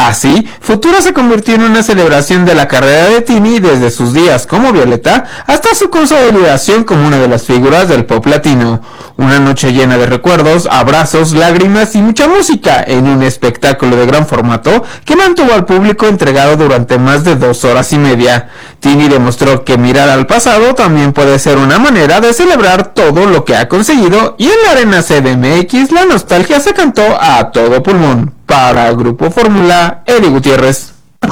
Así, Futura se convirtió en una celebración de la carrera de Tini desde sus días como Violeta hasta su consolidación como una de las figuras del pop latino. Una noche llena de recuerdos, abrazos, lágrimas y mucha música en un espectáculo de gran formato que mantuvo al público entregado durante más de 2 horas y media. Tini demostró que mirar al pasado también puede ser una manera de celebrar todo lo que ha conseguido, y en la Arena CDMX la nostalgia se cantó a todo pulmón. Para Grupo Fórmula, Eli Gutiérrez.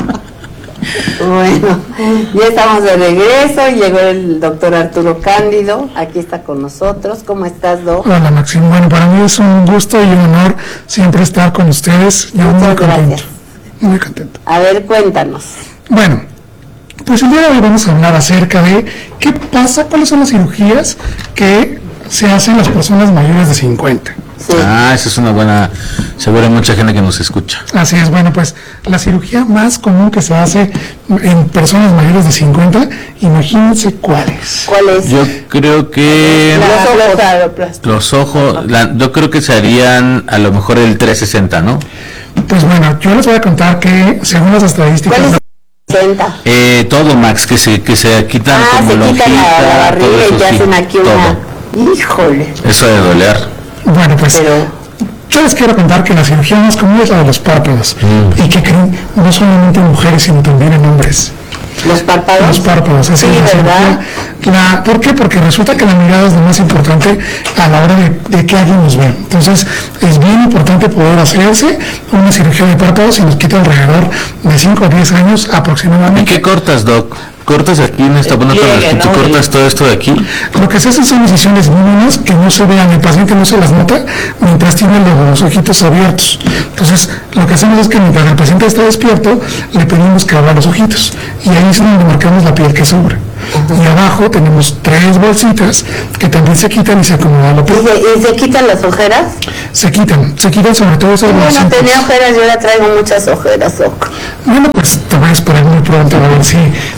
Bueno, ya estamos de regreso, llegó el doctor Arturo Cándido, aquí está con nosotros. ¿Cómo estás, Doc? Hola, Maxim. Bueno, para mí es un gusto y un honor siempre estar con ustedes. Yo Muchas gracias. Muy contento. A ver, cuéntanos. Bueno, pues el día de hoy vamos a hablar acerca de qué pasa, cuáles son las cirugías que se hacen las personas mayores de 50. Sí. Esa es una buena, seguro hay mucha gente que nos escucha. Así es. Bueno, pues la cirugía más común que se hace en personas mayores de 50, imagínense cuál es. ¿Cuál es? Yo creo que los ojos, yo creo que se harían a lo mejor el 360, ¿no? Pues bueno, yo les voy a contar que según las estadísticas... ¿Cuál es? Todo, Max, que se quitan como se quitan la barriga y te hacen aquí una... Híjole. Eso de doler. Bueno, pues Pero... yo les quiero contar que la cirugía más común es la de los párpados, y que creen no solamente en mujeres sino también en hombres. ¿Los párpados? Los párpados, así sí, es. ¿verdad? ¿Por qué? Porque resulta que la mirada es lo más importante a la hora de que alguien nos vea. Entonces, es bien importante poder hacerse una cirugía de párpados y nos quita alrededor de 5 a 10 años aproximadamente. ¿Y qué cortas, Doc? ¿Cortas aquí en esta banda con las que tú cortas todo esto de aquí? Lo que se hace son incisiones mínimas que no se vean, el paciente no se las nota mientras tiene los ojitos abiertos. Entonces, lo que hacemos es que mientras el paciente está despierto, le pedimos que abra los ojitos, y ahí es donde marcamos la piel que sobra. Y abajo tenemos 3 bolsitas que también se quitan y se acomodan la piel. ¿Y se quitan las ojeras? Se quitan sobre todo esas Bueno, bolsitas. tenía ojeras, yo ahora traigo muchas ojeras, Doc. Bueno, pues te voy a esperar muy pronto a ver si...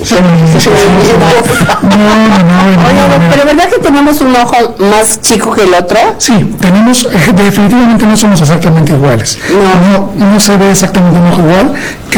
Oye, pero ¿verdad que tenemos un ojo más chico que el otro? Sí, tenemos, definitivamente no somos exactamente iguales. No se ve exactamente un ojo igual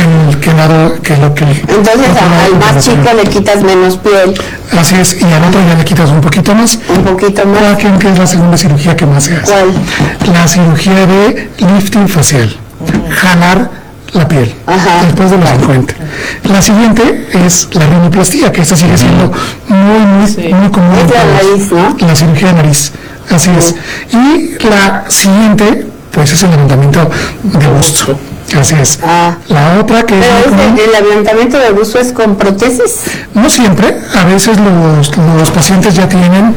Entonces al más chico le quitas menos piel. Así es, y al otro ya le quitas un poquito más. Un poquito más. ¿Cuál creen que es la segunda cirugía que más se hace? ¿Cuál? La cirugía de lifting facial. Jalar la piel. Ajá. Después de los 50. La siguiente es la rinoplastía, que esta sigue siendo muy común. Es la nariz, ¿no? La cirugía de nariz. Así es. Y la siguiente, pues es el levantamiento de busto. Así es. La otra que pero el levantamiento de busto es con prótesis. No siempre, a veces los pacientes ya tienen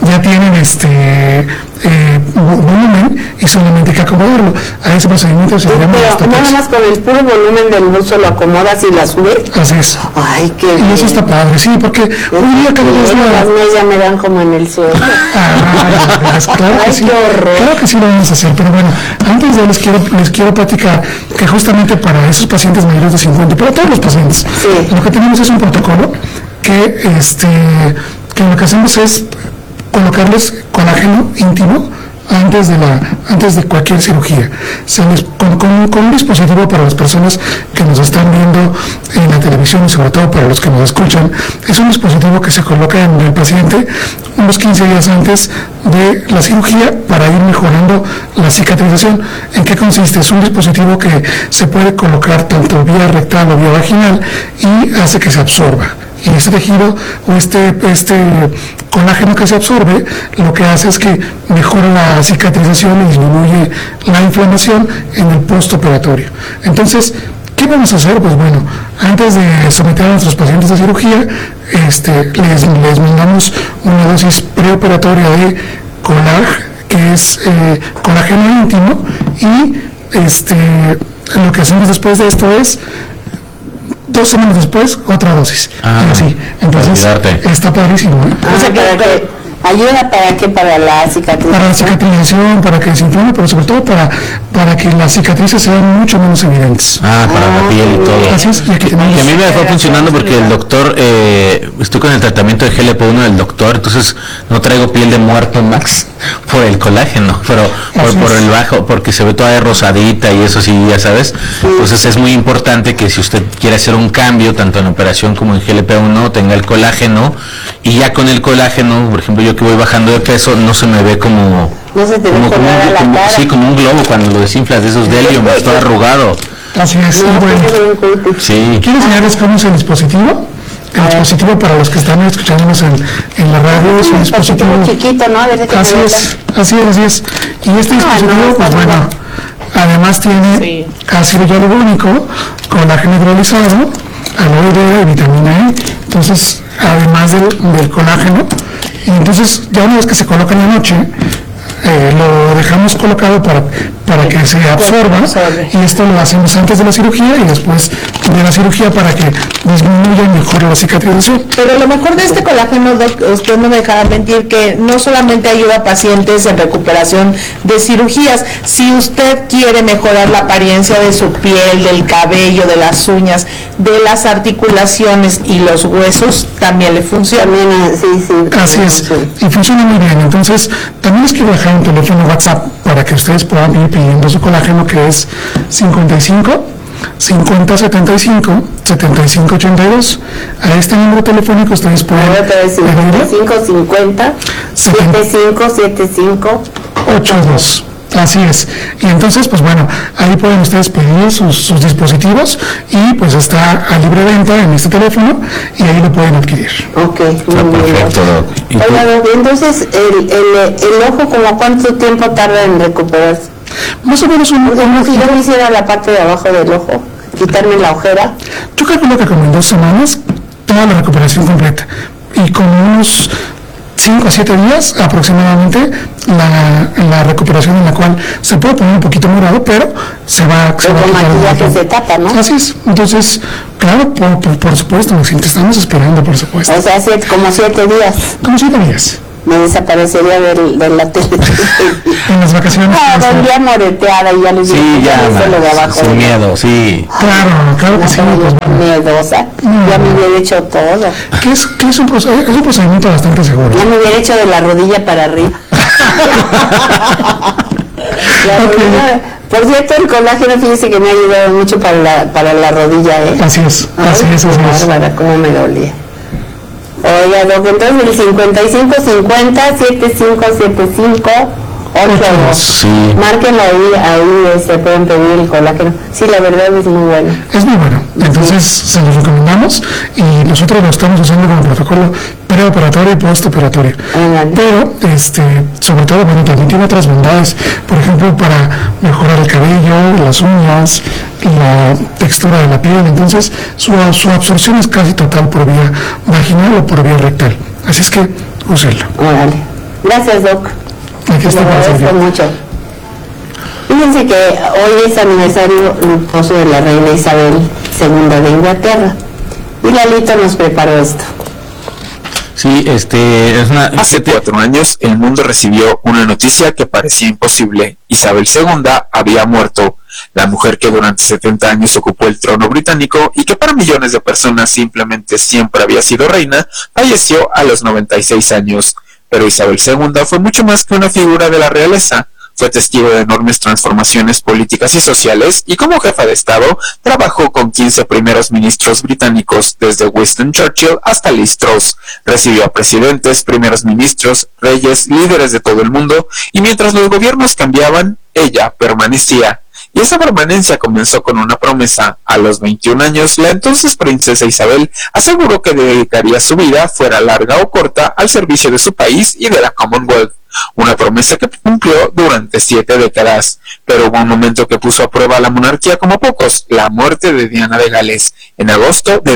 volumen y solamente hay que acomodarlo. A ese procedimiento se llama pero nada más con el puro volumen del busto lo acomodas y la subes. Así es. Ay, qué y eso está padre, sí, porque hoy día cada vez las medias me dan como en el suelo. Claro que sí, claro que sí lo vamos a hacer, pero bueno, antes de les quiero platicar que justamente para esos pacientes mayores de 50, para todos los pacientes, lo que tenemos es un protocolo que lo que hacemos es colocarles colágeno íntimo antes de cualquier cirugía. Con un dispositivo para las personas que nos están viendo en la televisión y sobre todo para los que nos escuchan, es un dispositivo que se coloca en el paciente unos 15 días antes de la cirugía para ir mejorando la cicatrización. ¿En qué consiste? Es un dispositivo que se puede colocar tanto vía rectal o vía vaginal y hace que se absorba. Y este tejido o este colágeno que se absorbe, lo que hace es que mejora la cicatrización y disminuye la inflamación en el postoperatorio. Entonces, ¿qué vamos a hacer? Pues bueno, antes de someter a nuestros pacientes a cirugía, les mandamos una dosis preoperatoria de que es colágeno íntimo, y lo que hacemos después de esto es 2 semanas después, otra dosis. Así. Entonces, está padrísimo, ¿eh? O sea, ¿Ayuda para qué? Para la cicatrización. Para la cicatrización, para que se inflame, pero sobre todo para que las cicatrices sean mucho menos evidentes. Para la piel y todo. Así es, y aquí tenemos. Y a mí me dejó funcionando porque el doctor, estoy con el tratamiento de GLP-1 del doctor, entonces no traigo piel de muerto, Max, por el colágeno, pero por el bajo, porque se ve toda rosadita y eso sí, ya sabes. Entonces es muy importante que si usted quiere hacer un cambio, tanto en operación como en GLP-1, tenga el colágeno, y ya con el colágeno, por ejemplo, yo que voy bajando de peso, no se me ve como... No se te ve como sí, como un globo cuando lo desinflas de esos de helio, me estoy arrugado. Así es, bueno. Sí. ¿Quiero enseñarles cómo es el dispositivo? El dispositivo, para los que están escuchándonos en la radio, es un dispositivo chiquito, ¿no? Así es. Y este dispositivo, pues bueno, además tiene ácido hialurónico, colágeno hidrolizado, aloe vera y vitamina E. Entonces, además del colágeno, y entonces ya una vez que se coloca en la noche, lo dejamos colocado para que se absorba, y esto lo hacemos antes de la cirugía y después de la cirugía para que disminuya y mejore la cicatrización. Pero lo mejor de este colágeno, Doc, usted no me dejará mentir, que no solamente ayuda a pacientes en recuperación de cirugías. Si usted quiere mejorar la apariencia de su piel, del cabello, de las uñas, de las articulaciones y los huesos, también le funciona. Sí. Así es, y funciona muy bien. Entonces, también les quiero dejar un teléfono WhatsApp para que ustedes puedan ir pidiendo su colágeno, que es 55 50 75 75 82. A este número telefónico ustedes pueden 55 50 75 75 82. Así es. Y entonces, pues bueno, ahí pueden ustedes pedir sus dispositivos, y pues está a libre venta en este teléfono, y ahí lo pueden adquirir. Ok, muy bien. Oiga, entonces, el ojo, ¿como cuánto tiempo tarda en recuperarse? Más o menos si yo me hiciera la parte de abajo del ojo, quitarme la ojera. Yo calculo que como en 2 semanas, toda la recuperación completa. Y con unos 5 a 7 días aproximadamente, la recuperación, en la cual se puede poner un poquito morado, pero se va con maquillaje se tapa, ¿no? Así es. Entonces, claro, por supuesto, te estamos esperando, por supuesto. O sea, como 7 días. Como 7 días. Me desaparecería de la tele. En las vacaciones. Vendría moreteada y ya les digo, sin miedo, sí. Claro que sí. Miedosa. Ya me hubiera hecho todo. ¿Qué es un procedimiento bastante seguro? Ya me hubiera hecho de la rodilla para arriba. Rodilla, por cierto, el colágeno, fíjese que me ha ayudado mucho para la rodilla, ¿eh? Así es. Bárbara, cómo me dolía. Oiga, Doc, entonces el 55 50 75 75 82. Sí. Márquenlo ahí se pueden pedir el colágeno. Sí, la verdad es muy bueno. Es muy bueno. Entonces se los recomendamos, y nosotros lo estamos usando como protocolo preoperatorio y postoperatorio. Pero sobre todo, bueno, también tiene otras bondades, por ejemplo, para mejorar el cabello, las uñas, la textura de la piel. Entonces su absorción es casi total por vía vaginal o por vía rectal. Así es que úsenlo. Órale. Gracias, Doc. Aquí está. Lo agradezco mucho. Fíjense que hoy es aniversario luctuoso de la reina Isabel II de Inglaterra, y Lalito nos preparó esto. Sí, Hace 4 años el mundo recibió una noticia que parecía imposible. Isabel II había muerto. La mujer que durante 70 años ocupó el trono británico y que para millones de personas simplemente siempre había sido reina, falleció a los 96 años. Pero Isabel II fue mucho más que una figura de la realeza. Fue testigo de enormes transformaciones políticas y sociales, y como jefa de Estado trabajó con 15 primeros ministros británicos, desde Winston Churchill hasta Liz Truss. Recibió a presidentes, primeros ministros, reyes, líderes de todo el mundo, y mientras los gobiernos cambiaban, ella permanecía. Y esa permanencia comenzó con una promesa. A los 21 años, la entonces princesa Isabel aseguró que dedicaría su vida, fuera larga o corta, al servicio de su país y de la Commonwealth. Una promesa que cumplió durante 7 décadas. Pero hubo un momento que puso a prueba a la monarquía como pocos: la muerte de Diana de Gales, en agosto de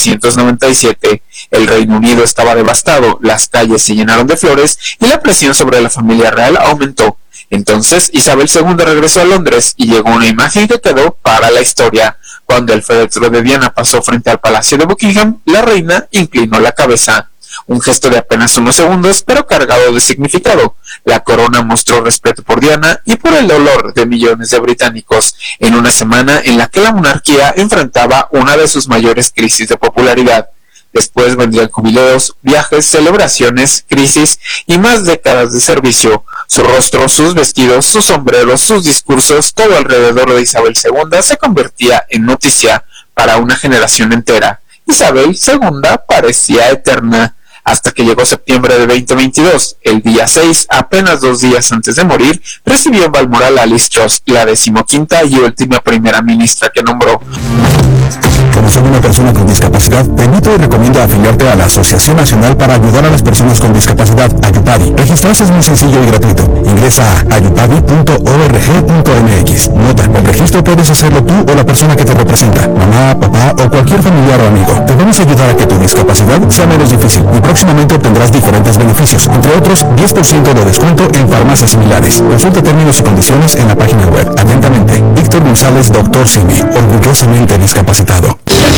1997. El Reino Unido estaba devastado, las calles se llenaron de flores y la presión sobre la familia real aumentó. Entonces Isabel II regresó a Londres y llegó una imagen que quedó para la historia. Cuando el féretro de Diana pasó frente al Palacio de Buckingham, la reina inclinó la cabeza. Un gesto de apenas unos segundos, pero cargado de significado. La corona mostró respeto por Diana y por el dolor de millones de británicos, en una semana en la que la monarquía enfrentaba una de sus mayores crisis de popularidad. Después vendrían jubileos, viajes, celebraciones, crisis y más décadas de servicio. Su rostro, sus vestidos, sus sombreros, sus discursos, todo alrededor de Isabel II se convertía en noticia para una generación entera. Isabel II parecía eterna, hasta que llegó septiembre de 2022. El día 6, apenas 2 días antes de morir, recibió en Balmoral a Liz Truss, la 15ª y última primera ministra que nombró. Como soy una persona con discapacidad, te invito y recomiendo afiliarte a la Asociación Nacional para Ayudar a las Personas con Discapacidad, Ayupadi. Registrarse es muy sencillo y gratuito. Ingresa a ayupadi.org.mx. Nota, el registro puedes hacerlo tú o la persona que te representa, mamá, papá o cualquier familiar o amigo. Te vamos a ayudar a que tu discapacidad sea menos difícil y próximamente obtendrás diferentes beneficios, entre otros 10% de descuento en farmacias similares. Consulta términos y condiciones en la página web. Atentamente, Víctor González, Dr. Simi, orgullosamente discapacitado.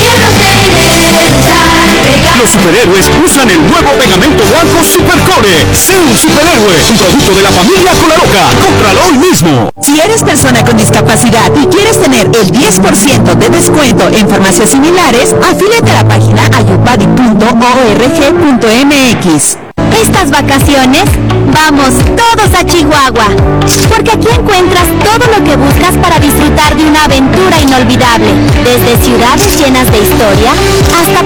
Los superhéroes usan el nuevo pegamento blanco Supercore. Sé un superhéroe, un producto de la familia Colaroca. Cómpralo hoy mismo. Si eres persona con discapacidad y quieres tener el 10% de descuento en farmacias similares, afíliate a la página ayupadi.org.mx. Estas vacaciones, vamos todos a Chihuahua, porque aquí encuentras todo lo que buscas para disfrutar de una aventura inolvidable, desde ciudades llenas de historia hasta